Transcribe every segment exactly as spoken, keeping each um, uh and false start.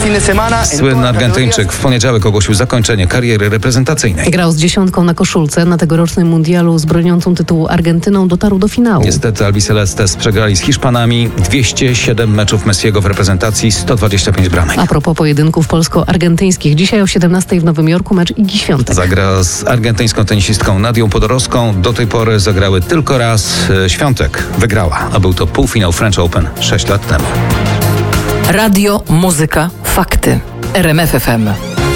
Słynny Argentyńczyk w poniedziałek ogłosił zakończenie kariery reprezentacyjnej. Grał z dziesiątką na koszulce. Na tegorocznym mundialu z broniącą tytułu Argentyną dotarł do finału. Niestety Albicelestes przegrali z Hiszpanami. dwieście siedem meczów Messiego w reprezentacji, sto dwadzieścia pięć bramek. A propos pojedynków polsko-argentyńskich. Dzisiaj o siedemnastej w Nowym Jorku mecz Igi Świątek. Zagra z argentyńską tenisistką Nadią Podorowską. Do tej pory zagrały tylko raz. Świątek wygrała, a był to półfinał French Open sześć lat temu. Radio, muzyka, fakty. R M F F M.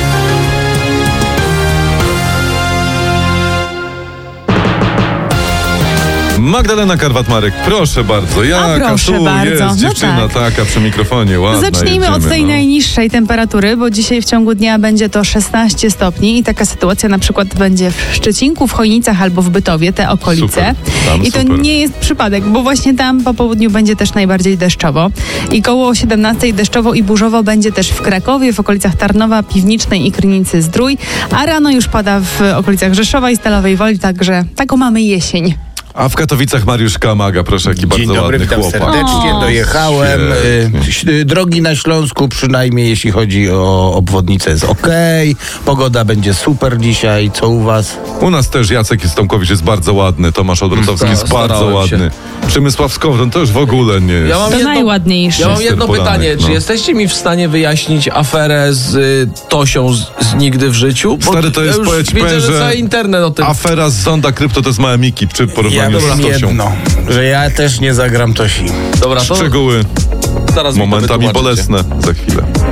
Magdalena Karwat-Marek, proszę bardzo. Jaka proszę tu bardzo. jest No dziewczyna tak. taka przy mikrofonie, ładna. Zacznijmy jedziemy, od tej no. najniższej temperatury, bo dzisiaj w ciągu dnia będzie to szesnaście stopni i taka sytuacja na przykład będzie w Szczecinku, w Chojnicach albo w Bytowie, te okolice. Super. Tam I to super. nie jest przypadek, bo właśnie tam po południu będzie też najbardziej deszczowo. I koło siedemnastej deszczowo i burzowo będzie też w Krakowie, w okolicach Tarnowa, Piwnicznej i Krynicy Zdrój, a rano już pada w okolicach Rzeszowa i Stalowej Woli, także taką mamy jesień. A w Katowicach Mariusz Kamaga, proszę, jaki bardzo Dzień dobry, ładny witam chłopak. serdecznie. O, Dojechałem. Y, y, drogi na Śląsku, przynajmniej jeśli chodzi o obwodnicę, jest okej. Pogoda będzie super dzisiaj. Co u was? U nas też Jacek Tomkowicz jest bardzo ładny, Tomasz Odrotowski jest bardzo starałem się. ładny. Przemysław Skowron to już w ogóle nie jest. Ja mam To jedno, najładniejsze. ja mam Mister jedno Polanek, pytanie. no. Czy jesteście mi w stanie wyjaśnić aferę z y, Tosią z, z Nigdy w życiu? Bo Stary, to ja jest, już powiem ci, widzę, powiem, że że cały internet o tym... Afera z Zonda Krypto to jest małe Miki przy Ja porównaniu wiem z Tosią. jedno, że ja też nie zagram Tosi. Dobra, to Szczegóły zaraz mi to momentami wytłumaczycie. bolesne za chwilę.